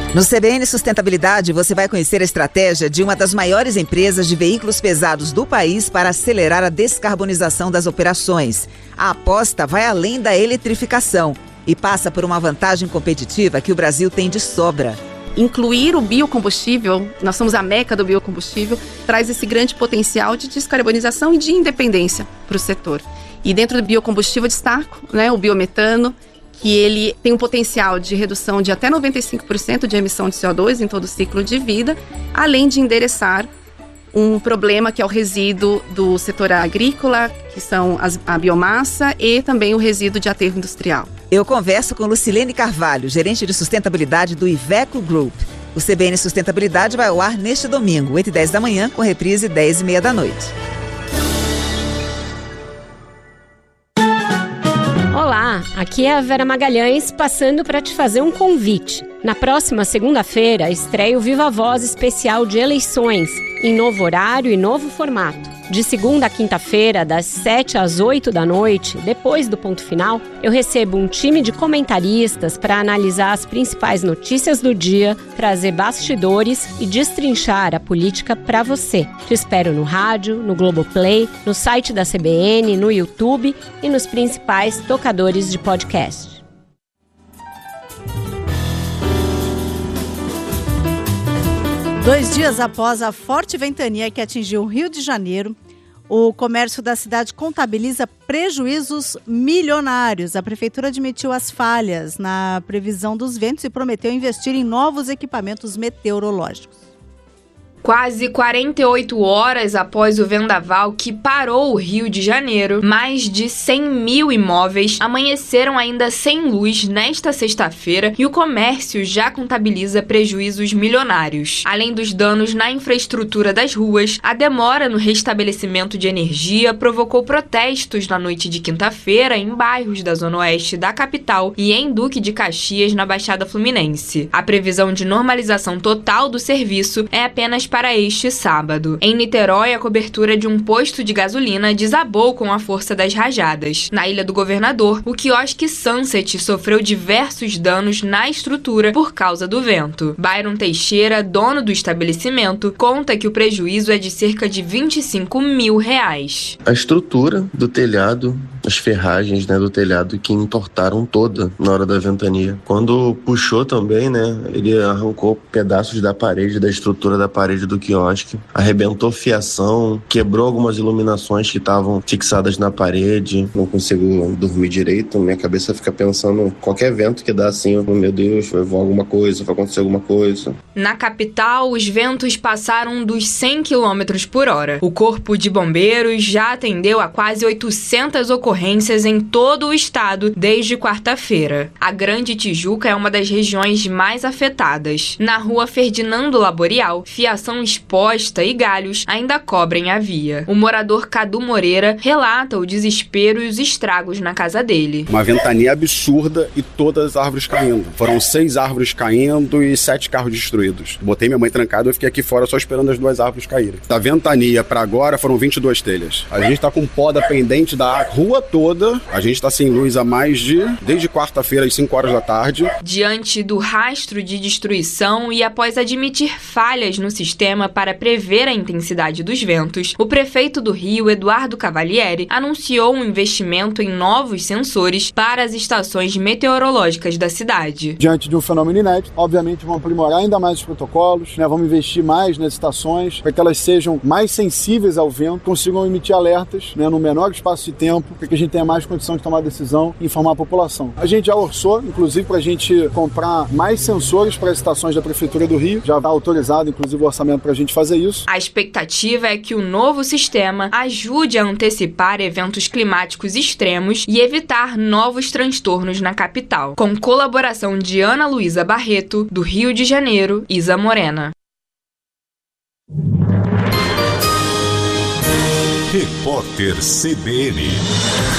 No CBN Sustentabilidade, você vai conhecer a estratégia de uma das maiores empresas de veículos pesados do país para acelerar a descarbonização das operações. A aposta vai além da eletrificação e passa por uma vantagem competitiva que o Brasil tem de sobra. Incluir o biocombustível, nós somos a meca do biocombustível, traz esse grande potencial de descarbonização e de independência para o setor. E dentro do biocombustível eu destaco, o biometano, que ele tem um potencial de redução de até 95% de emissão de CO2 em todo o ciclo de vida, além de endereçar um problema que é o resíduo do setor agrícola, que são a biomassa e também o resíduo de aterro industrial. Eu converso com Lucilene Carvalho, gerente de sustentabilidade do Iveco Group. O CBN Sustentabilidade vai ao ar neste domingo, 8h10 da manhã, com reprise 10h30 da noite. Olá, aqui é a Vera Magalhães passando para te fazer um convite. Na próxima segunda-feira estreia o Viva Voz especial de eleições, em novo horário e novo formato. De segunda a quinta-feira, das 7 às 8 da noite, depois do ponto final, eu recebo um time de comentaristas para analisar as principais notícias do dia, trazer bastidores e destrinchar a política para você. Te espero no rádio, no Globoplay, no site da CBN, no YouTube e nos principais tocadores de podcast. Dois dias após a forte ventania que atingiu o Rio de Janeiro, o comércio da cidade contabiliza prejuízos milionários. A prefeitura admitiu as falhas na previsão dos ventos e prometeu investir em novos equipamentos meteorológicos. Quase 48 horas após o vendaval que parou o Rio de Janeiro, mais de 100 mil imóveis amanheceram ainda sem luz nesta sexta-feira e o comércio já contabiliza prejuízos milionários. Além dos danos na infraestrutura das ruas, a demora no restabelecimento de energia provocou protestos na noite de quinta-feira em bairros da zona oeste da capital e em Duque de Caxias, na Baixada Fluminense. A previsão de normalização total do serviço é apenas para este sábado. Em Niterói, a cobertura de um posto de gasolina desabou com a força das rajadas. Na Ilha do Governador, o quiosque Sunset sofreu diversos danos na estrutura por causa do vento. Byron Teixeira, dono do estabelecimento, conta que o prejuízo é de cerca de R$25 mil. A estrutura do telhado, as ferragens do telhado que entortaram toda na hora da ventania. Quando puxou também, ele arrancou pedaços da parede, da estrutura da parede do quiosque, arrebentou fiação, quebrou algumas iluminações que estavam fixadas na parede. Não consigo dormir direito, minha cabeça fica pensando qualquer vento que dá assim, meu Deus, vai voar alguma coisa, vai acontecer alguma coisa. Na capital, os ventos passaram dos 100 km por hora. O Corpo de Bombeiros já atendeu a quase 800 ocorrências em todo o estado desde quarta-feira. A Grande Tijuca é uma das regiões mais afetadas. Na rua Ferdinando Laborial, fiação exposta e galhos ainda cobrem a via. O morador Cadu Moreira relata o desespero e os estragos na casa dele. Uma ventania absurda e todas as árvores caindo. Foram 6 árvores caindo e 7 carros destruídos. Botei minha mãe trancada e eu fiquei aqui fora só esperando as 2 árvores caírem. Da ventania para agora foram 22 telhas. A gente tá com poda pendente da rua toda. A gente tá sem luz há desde quarta-feira às 5 horas da tarde. Diante do rastro de destruição e após admitir falhas no sistema para prever a intensidade dos ventos, o prefeito do Rio, Eduardo Cavalieri, anunciou um investimento em novos sensores para as estações meteorológicas da cidade. Diante de um fenômeno inédito, obviamente vamos aprimorar ainda mais os protocolos, vamos investir mais nas estações para que elas sejam mais sensíveis ao vento, consigam emitir alertas no menor espaço de tempo, para que a gente tenha mais condição de tomar decisão e informar a população. A gente já orçou, inclusive, para a gente comprar mais sensores para as estações da Prefeitura do Rio, já está autorizado, inclusive, o orçamento para a gente fazer isso. A expectativa é que o novo sistema ajude a antecipar eventos climáticos extremos e evitar novos transtornos na capital. Com colaboração de Ana Luísa Barreto, do Rio de Janeiro, Isa Morena. Repórter CBN.